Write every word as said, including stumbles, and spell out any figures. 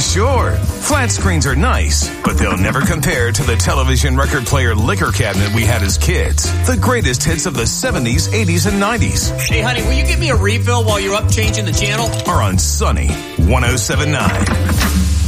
Sure, flat screens are nice, but they'll never compare to the television record player liquor cabinet we had as kids. The greatest hits of the seventies, eighties, and nineties. Hey, honey, will you give me a refill while you're up changing the channel? Are on Sunny one oh seven point nine.